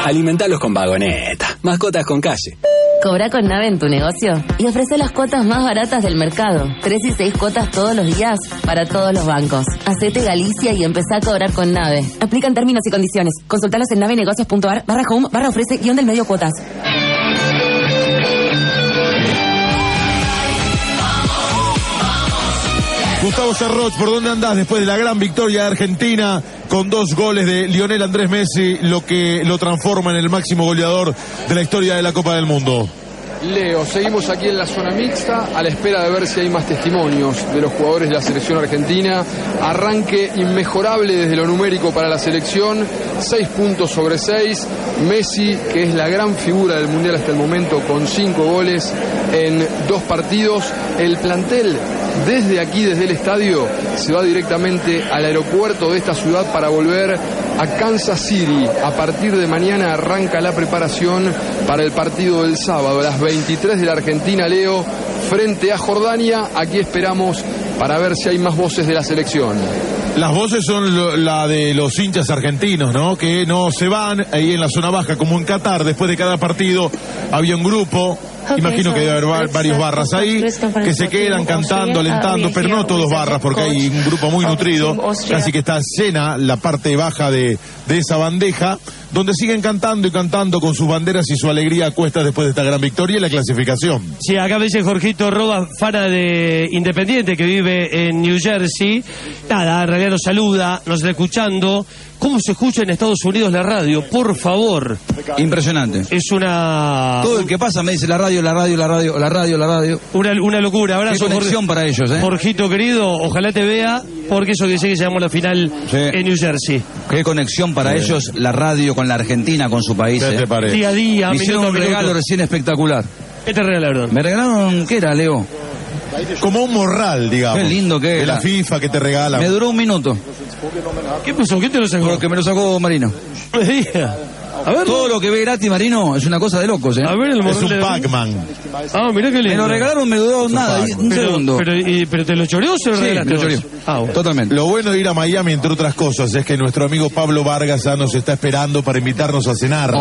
Alimentalos con Vagoneta. Mascotas con calle. Cobra con Nave en tu negocio y ofrece las cuotas más baratas del mercado. 3 y 6 cuotas todos los días para todos los bancos. Hacete Galicia y empezá a cobrar con Nave. Aplican términos y condiciones. Consultalos en navenegocios.ar/home/ofrece-del-medio cuotas. Gustavo Cerroch, ¿por dónde andás después de la gran victoria de Argentina con 2 goles de Lionel Andrés Messi, lo que lo transforma en el máximo goleador de la historia de la Copa del Mundo? Leo, seguimos aquí en la zona mixta a la espera de ver si hay más testimonios de los jugadores de la selección argentina. Arranque inmejorable desde lo numérico para la selección, 6 puntos sobre 6. Messi, que es la gran figura del Mundial hasta el momento, con 5 goles en 2 partidos. El plantel desde aquí, desde el estadio, se va directamente al aeropuerto de esta ciudad para volver a Kansas City. A partir de mañana arranca la preparación para el partido del sábado a las 23 de la Argentina, Leo, frente a Jordania. Aquí esperamos para ver si hay más voces de la selección. Las voces son la de los hinchas argentinos, ¿no? Que no se van ahí en la zona baja, como en Qatar. Después de cada partido había un grupo, imagino que debe haber varios barras ahí, que se quedan cantando, alentando, pero no todos barras, porque hay un grupo muy nutrido, casi que está llena la parte baja de esa bandeja, donde siguen cantando y cantando con sus banderas y su alegría a cuestas después de esta gran victoria y la clasificación. Sí, acá me dice Jorgito Roba, fana de Independiente, que vive en New Jersey. Nada, en realidad nos saluda, nos está escuchando. ¿Cómo se escucha en Estados Unidos la radio? Por favor. Impresionante. Es una... Todo el que pasa me dice la radio. Una locura. Abrazo. Qué conexión para ellos, ¿eh? Jorgito querido, ojalá te vea, porque eso que sé que llegamos a la final en New Jersey. Qué conexión para ellos la radio con la Argentina, con su país. ¿Qué te parece? Día a día, me hicieron un regalo recién espectacular. ¿Qué te regalaron? Me regalaron, ¿qué era, Leo? Como un morral, digamos. Qué lindo que de era. La FIFA que te regalan. Me duró 1 minuto. ¿Qué pasó? ¿Quién te lo sacó? Porque me lo sacó Marino. No me diga. A ver, todo lo que ve gratis, Marino, es una cosa de locos, ¿eh? A ver, es un Pac-Man. Ah, mirá qué lindo. Me lo regalaron, me duró nada, un segundo. Pero te lo choreó o se lo regalaste? Sí, me lo choreó. Bueno. Totalmente. Lo bueno de ir a Miami, entre otras cosas, es que nuestro amigo Pablo Vargas ya nos está esperando para invitarnos a cenar.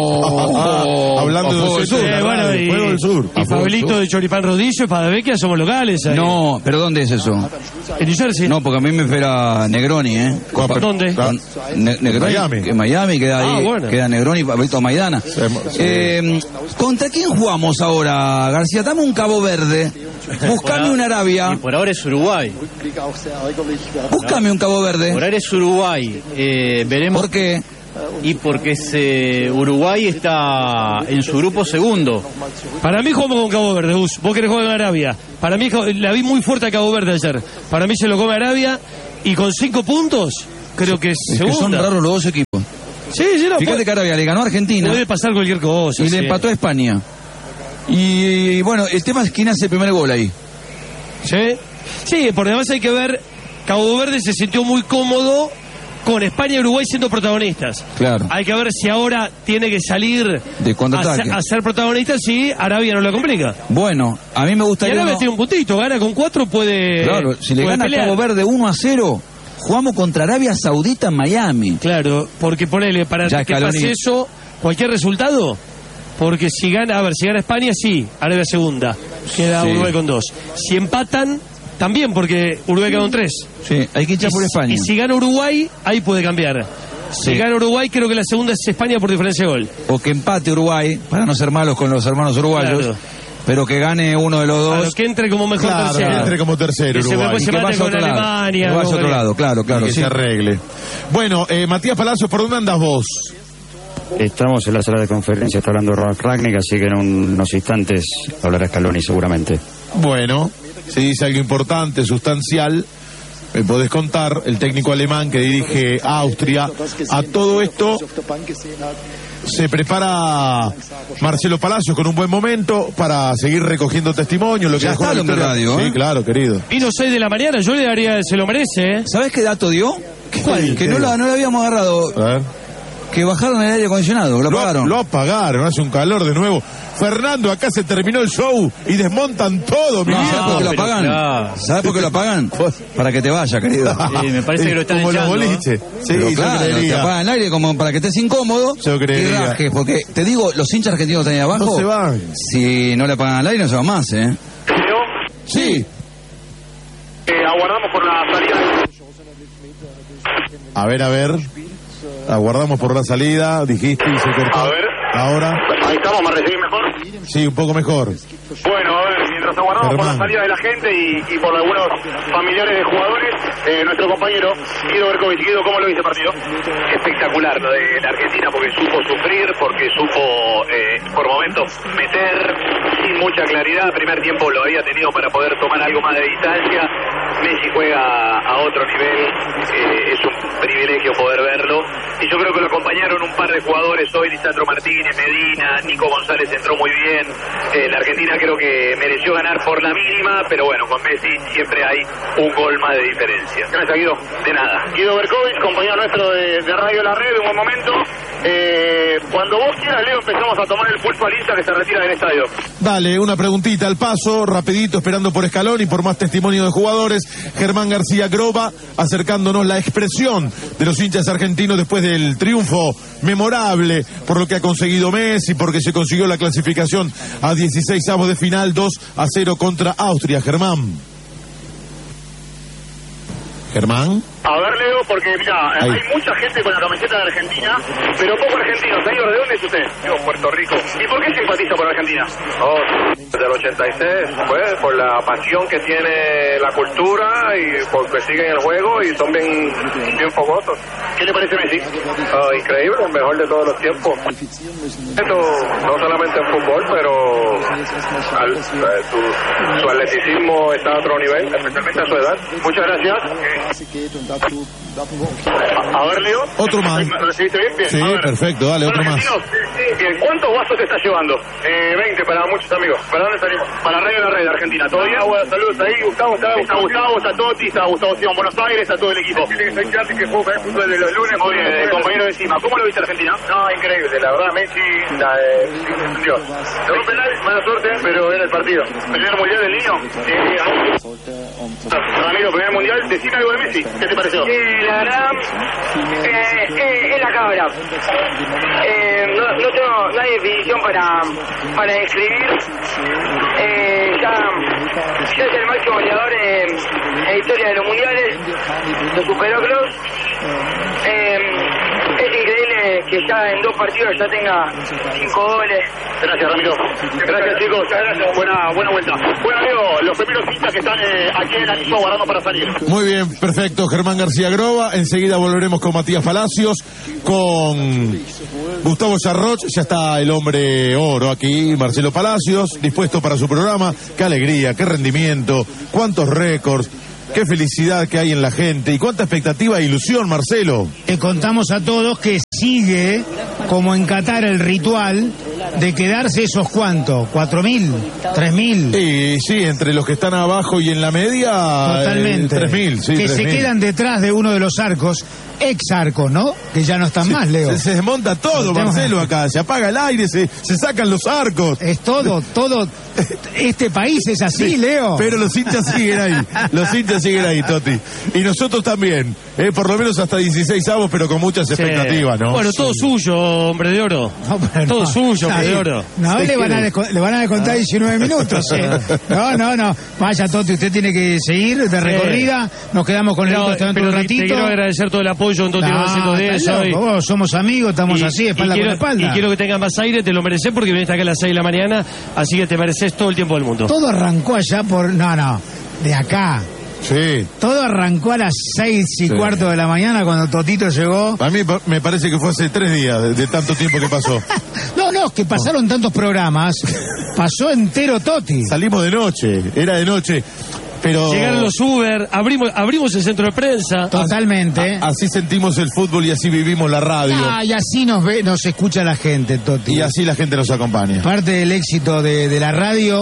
Hablando del sur. Fuego del Sur. Y Pablito de Choripán Rodillo, Padavecchia, somos locales ahí. No, pero ¿dónde es eso? ¿En New Jersey? No, porque a mí me espera Negroni, ¿eh? ¿Dónde? Negroni. En Miami, queda ahí. Bueno. Queda Negroni, Pablito Maidana. ¿Contra quién jugamos ahora, García? Dame un Cabo Verde. Buscame una Arabia. Y por ahora es Uruguay. Búscame un Cabo Verde. Por ahora es Uruguay. Veremos. ¿Por qué? Y porque Uruguay está en su grupo segundo. Para mí jugamos con Cabo Verde, Gus. Vos querés jugar con Arabia. Para mí la vi muy fuerte a Cabo Verde ayer. Para mí se lo come Arabia y con 5 puntos creo que es segunda. Que son raros los dos equipos. Sí, no, fíjate que Arabia le ganó a Argentina. Puede pasar cualquier cosa. Y le empató a España. Y bueno, el tema es quién hace el primer gol ahí. Sí, por demás hay que ver. Cabo Verde se sintió muy cómodo con España y Uruguay siendo protagonistas. Claro. Hay que ver si ahora tiene que salir de contraataque a ser protagonista, si Arabia no la complica. Bueno, a mí me gustaría... Y Arabia tiene un puntito, gana con 4, puede... Claro, si le gana a Cabo Verde 1-0, jugamos contra Arabia Saudita en Miami. Claro, porque ponele, para que pase eso, cualquier resultado, porque si gana España, sí, Arabia segunda, queda Uruguay con 2. Si empatan... También, porque Uruguay quedó en 3. Sí, hay que echar por España. Y si gana Uruguay, ahí puede cambiar. Si gana Uruguay, creo que la segunda es España por diferencia de gol. O que empate Uruguay, para no ser malos con los hermanos uruguayos. Claro. Pero que gane uno de los dos. Claro, que entre como mejor tercero. Que entre como tercero Uruguay. Se vaya con Alemania. Que vaya a otro lado, claro. Y se arregle. Bueno, Matías Palacios, ¿por dónde andas vos? Estamos en la sala de conferencia, está hablando Ralf Rangnick, así que en unos instantes hablará Scaloni seguramente. Bueno, si dice algo importante, sustancial, me podés contar. El técnico alemán que dirige a Austria. A todo esto se prepara Marcelo Palacios con un buen momento para seguir recogiendo testimonio. Lo que ya está el hombre radio, Sí, claro, querido. Vino 6 de la mañana, yo le daría, se lo merece, ¿eh? ¿Sabés qué dato dio? ¿Cuál? Que no lo habíamos agarrado. A ver. Que bajaron el aire acondicionado, lo apagaron. Lo apagaron, hace un calor de nuevo. Fernando, acá se terminó el show y desmontan todo, mi viejo. ¿Sabes por qué lo apagan? Claro. ¿Sabes por qué lo apagan? Para que te vaya, querido. Sí, me parece que lo están como echando. los boliches. Sí, Pero yo claro, creería. te apagan el aire como para que estés incómodo Yo y creería. rajes, porque te digo, los hinchas argentinos que están ahí abajo, No se van. si no le apagan el aire no se van más, ¿eh? Sí. Aguardamos por la salida. A ver. Aguardamos por la salida, dijiste y se cortó. A ver. Ahora. Ahí estamos, ¿me recibís mejor? Sí, un poco mejor. Bueno, a ver, mientras aguardamos por la Germán. salida de la gente y por algunos familiares de jugadores, nuestro compañero Guido Berkovich. Guido, ¿cómo lo viste el partido? Espectacular lo de la Argentina, porque supo sufrir, porque supo por momentos meter sin mucha claridad. Primer tiempo lo había tenido para poder tomar algo más de distancia. Messi juega a otro nivel, es un privilegio poder verlo. Y yo creo que lo acompañaron un par de jugadores hoy, Lisandro Martínez, Medina, Nico González entró muy bien. La Argentina creo que mereció ganar por la mínima, pero bueno, con Messi siempre hay un gol más de diferencia. Gracias, Guido. De nada. Guido Berkovich, compañero nuestro de Radio La Red, un buen momento. Cuando vos quieras, Leo, empezamos a tomar el pulso al hincha que se retira del estadio. Dale, una preguntita al paso, rapidito, esperando por Escalón y por más testimonio de jugadores. Germán García Groba, acercándonos la expresión de los hinchas argentinos después del triunfo memorable por lo que ha conseguido Messi, porque se consiguió la clasificación a 16avos de final, 2-0 contra Austria. Germán. A ver, Leo, porque mira, hay mucha gente con la camiseta de Argentina, pero poco argentinos. Señor, ¿de dónde es usted? Yo, Puerto Rico. ¿Y por qué simpatiza por Argentina? Desde el 86, pues, por la pasión que tiene la cultura y porque siguen el juego y son bien fogosos. ¿Qué le parece Messi? Increíble, el mejor de todos los tiempos. Esto no solamente en fútbol, pero su atleticismo está a otro nivel, especialmente a su edad. Muchas gracias. A ver, Leo. Otro más. ¿Me recibiste bien? Bien. Sí, perfecto, dale, otro más. Bien, ¿cuántos vasos te estás llevando? 20 para muchos amigos. ¿Para dónde salimos? Para Radio La Red, Argentina. ¿Todo bien? Buenas saludos ahí. Gustavo, está Gustavo, está Totti, está Gustavo Simón Buenos Aires, está todo el equipo. Tiene que ser clase que juega el fútbol de los lunes. Muy bien, el compañero de encima. ¿Cómo lo viste Argentina? No, increíble, la verdad, Messi, Dios. Con un penal, mala suerte, pero era el partido. ¿Primer mundial del niño? Ramiro, primer mundial, decime algo de Messi. ¿Qué te pareció? La verdad, es la cabra. No hay definición para describir. Ya es el máximo goleador en la historia de los mundiales. Lo superó Kroos. Es increíble que ya en 2 partidos ya tenga 5 goles. Gracias, Ramiro. Gracias, chicos. Gracias. Buena vuelta. Bueno, amigo, los primeros hinchas que están aquí en el anillo aguardando para salir. Muy bien, perfecto. Germán García Groba. Enseguida volveremos con Matías Palacios, con Gustavo Sarroch. Ya está el hombre oro aquí, Marcelo Palacios, dispuesto para su programa. Qué alegría, qué rendimiento, cuántos récords. Qué felicidad que hay en la gente y cuánta expectativa e ilusión, Marcelo. Te contamos a todos que sigue, como en Qatar, el ritual de quedarse esos cuantos, 4.000, 3.000. Sí, entre los que están abajo y en la media, totalmente. 3.000, sí. Que 3.000. se quedan detrás de uno de los arcos, ex arcos, ¿no? Que ya no están más, Leo. Se desmonta todo, Marcelo, acá. Se apaga el aire, se sacan los arcos. Es todo. Este país es así, sí, Leo. Pero los hinchas siguen ahí. Los hinchas siguen ahí, Toti. Y nosotros también. Por lo menos hasta 16avos, pero con muchas expectativas, ¿no? Bueno, todo suyo, hombre de oro. Todo suyo, hombre de oro. No, le van a descontar 19 minutos. No. Vaya, Toti, usted tiene que seguir de recorrida. Nos quedamos con el otro un ratito. Te quiero agradecer todo el apoyo en todo lo que haciendo de eso. Somos amigos, estamos así, espalda con espalda. Y quiero que tengas más aire, te lo mereces porque viniste acá a las 6 de la mañana, así que te mereces todo el tiempo del mundo. Todo arrancó allá de acá. Sí. Todo arrancó a las 6:15 de la mañana cuando Totito llegó. A mí me parece que fue hace 3 días de tanto tiempo que pasó. No, que pasaron tantos programas. Pasó entero Toti. Salimos de noche, era de noche. Pero... Llegaron los Uber, abrimos el centro de prensa. Totalmente. Así sentimos el fútbol y así vivimos la radio. Y así nos escucha la gente, Toti. Y así la gente nos acompaña. Parte del éxito de la radio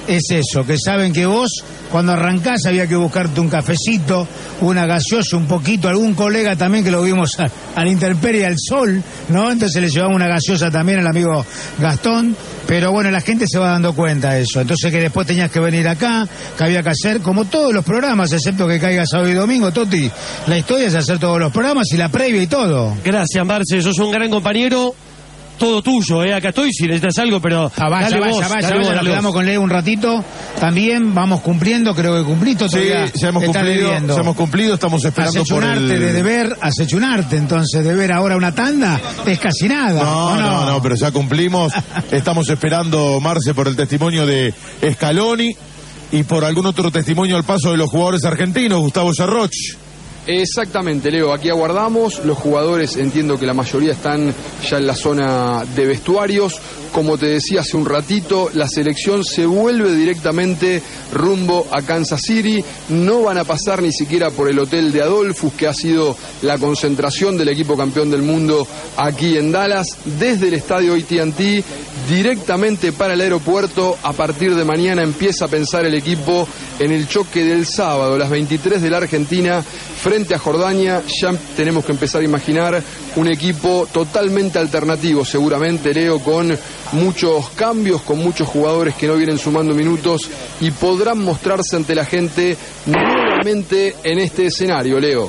es eso, que saben que vos, cuando arrancás, había que buscarte un cafecito, una gaseosa, un poquito, algún colega también que lo vimos a la intemperie, al sol, ¿no? Entonces le llevamos una gaseosa también al amigo Gastón, pero bueno, la gente se va dando cuenta de eso. Entonces que después tenías que venir acá, que había que hacer, como todos los programas, excepto que caiga sábado y domingo, Toti, la historia es hacer todos los programas y la previa y todo. Gracias, Marce, sos un gran compañero. Todo tuyo, acá estoy si necesitas algo, pero vaya, nos quedamos con Leo un ratito, también vamos cumpliendo, creo que cumpliste. Sí, ya hemos cumplido, estamos esperando por de deber, acechunarte, entonces deber ahora una tanda es casi nada. No, pero ya cumplimos, estamos esperando, Marce, por el testimonio de Scaloni y por algún otro testimonio al paso de los jugadores argentinos, Gustavo Sarroch. Exactamente, Leo, aquí aguardamos, los jugadores entiendo que la mayoría están ya en la zona de vestuarios, como te decía hace un ratito, la selección se vuelve directamente rumbo a Kansas City, no van a pasar ni siquiera por el hotel de Adolphus, que ha sido la concentración del equipo campeón del mundo aquí en Dallas, desde el estadio AT&T, directamente para el aeropuerto. A partir de mañana empieza a pensar el equipo en el choque del sábado, las 23 de la Argentina, frente a Jordania. Ya tenemos que empezar a imaginar un equipo totalmente alternativo, seguramente, Leo, con muchos cambios, con muchos jugadores que no vienen sumando minutos y podrán mostrarse ante la gente nuevamente en este escenario, Leo.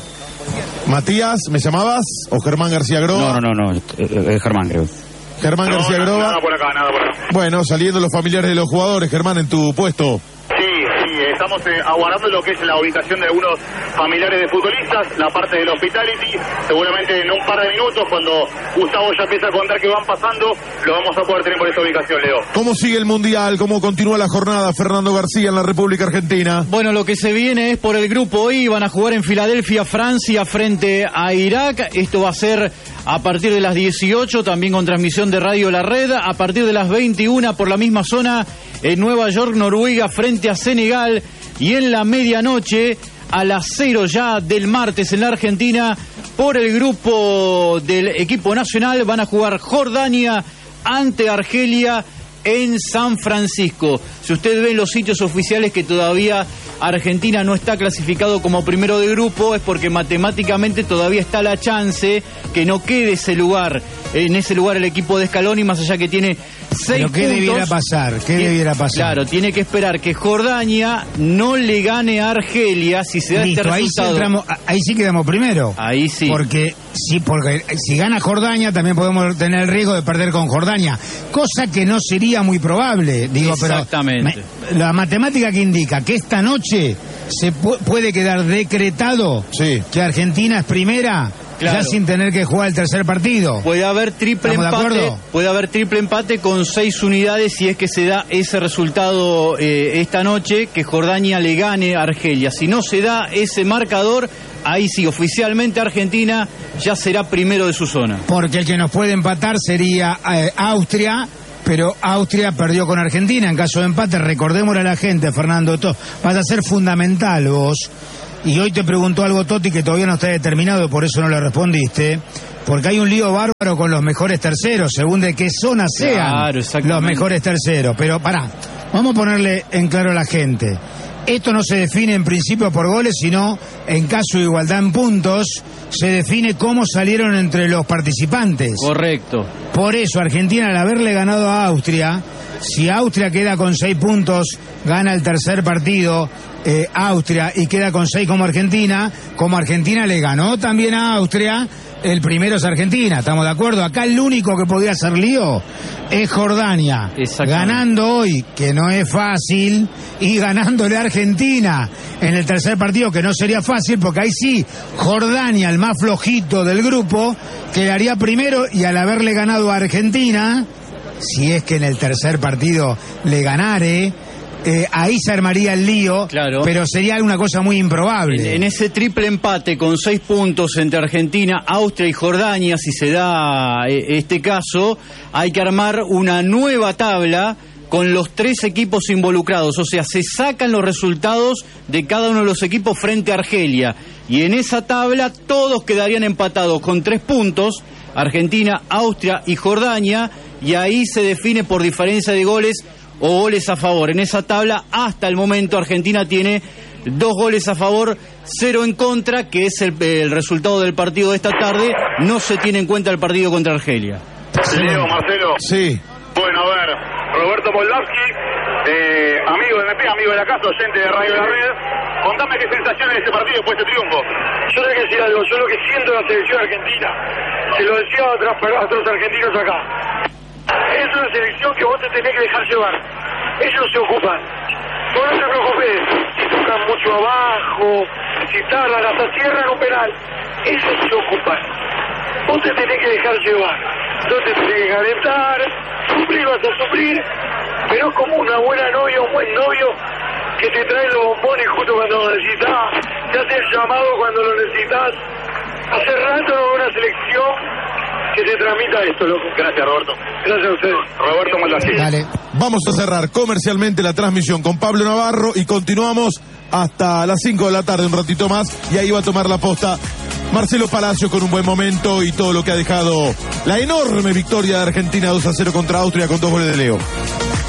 Matías, ¿me llamabas? ¿O Germán García Groba? No, Germán, creo. Germán García Groba. Nada por acá. Bueno, saliendo los familiares de los jugadores, Germán, en tu puesto. Estamos aguardando lo que es la ubicación de algunos familiares de futbolistas, la parte del hospitality. Seguramente en un par de minutos, cuando Gustavo ya empieza a contar que van pasando, lo vamos a poder tener por esta ubicación, Leo. ¿Cómo sigue el Mundial? ¿Cómo continúa la jornada, Fernando García, en la República Argentina? Bueno, lo que se viene es por el grupo I, van a jugar en Filadelfia, Francia, frente a Irak. Esto va a ser a partir de las 18, también con transmisión de Radio La Red. A partir de las 21, por la misma zona, en Nueva York, Noruega, frente a Senegal. Y en la medianoche, a las 0 ya del martes en la Argentina, por el grupo del equipo nacional, van a jugar Jordania ante Argelia en San Francisco. Si usted ve en los sitios oficiales que todavía Argentina no está clasificado como primero de grupo, es porque matemáticamente todavía está la chance que no quede ese lugar, en ese lugar el equipo de Scaloni, más allá que tiene 6 ¿Pero qué puntos. debiera pasar? ¿Qué debiera pasar? Claro, tiene que esperar que Jordania no le gane a Argelia. Si se da Listo, este resultado, ahí sí quedamos primero. Ahí sí. Porque si gana Jordania también podemos tener el riesgo de perder con Jordania, cosa que no sería muy probable. Digo, exactamente. Pero la matemática que indica que esta noche se puede quedar decretado que Argentina es primera. Claro. Ya sin tener que jugar el tercer partido. Puede haber triple empate. Puede haber triple empate con 6 unidades si es que se da ese resultado esta noche, que Jordania le gane a Argelia. Si no se da ese marcador, ahí sí, oficialmente Argentina ya será primero de su zona. Porque el que nos puede empatar sería Austria, pero Austria perdió con Argentina. En caso de empate, recordémosle a la gente, Fernando, vas a ser fundamental vos. Y hoy te preguntó algo, Toti, que todavía no está determinado, por eso no le respondiste, porque hay un lío bárbaro con los mejores terceros, según de qué zona sean los mejores terceros. Pero vamos a ponerle en claro a la gente. Esto no se define en principio por goles, sino en caso de igualdad en puntos, se define cómo salieron entre los participantes. Correcto. Por eso Argentina, al haberle ganado a Austria, si Austria queda con 6 puntos, gana el tercer partido Austria y queda con 6 como Argentina le ganó también a Austria, el primero es Argentina, ¿estamos de acuerdo? Acá el único que podía hacer lío es Jordania, ganando hoy, que no es fácil, y ganándole a Argentina en el tercer partido, que no sería fácil, porque ahí sí, Jordania, el más flojito del grupo, quedaría primero, y al haberle ganado a Argentina, si es que en el tercer partido le ganare, ahí se armaría el lío, pero sería una cosa muy improbable. En ese triple empate con 6 puntos entre Argentina, Austria y Jordania, si se da este caso, hay que armar una nueva tabla con los 3 equipos involucrados, o sea, se sacan los resultados de cada uno de los equipos frente a Argelia, y en esa tabla todos quedarían empatados con 3 puntos, Argentina, Austria y Jordania, y ahí se define por diferencia de goles o goles a favor. En esa tabla, hasta el momento, Argentina tiene 2 goles a favor, 0 en contra, que es el resultado del partido de esta tarde. No se tiene en cuenta el partido contra Argelia. Leo, Marcelo. Sí. Bueno, a ver, Roberto Moldavsky, amigo de MP, amigo de la casa, oyente de Radio La Red. Contame qué sensaciones de este partido después de este triunfo. Yo tengo que decir algo, yo lo que siento de la selección argentina, se lo decía a otros argentinos acá. Es una selección que vos te tenés que dejar llevar. Ellos se ocupan. Vos no te preocupes, si tocan mucho abajo, si tardan, hasta cierran un penal. Ellos se ocupan. Vos te tenés que dejar llevar. No te tenés que calentar, sufrir vas a sufrir, pero es como una buena novia, un buen novio que te trae los bombones justo cuando lo necesitas, te hace el llamado cuando lo necesitas. Hace rato no veo una selección que te transmita esto, loco. Gracias, Roberto. Gracias a ustedes. Roberto Moldavsky. Dale. Vamos a cerrar comercialmente la transmisión con Pablo Navarro y continuamos hasta las 5 de la tarde, un ratito más, y ahí va a tomar la posta Marcelo Palacios con un buen momento y todo lo que ha dejado la enorme victoria de Argentina 2-0 contra Austria con 2 goles de Leo.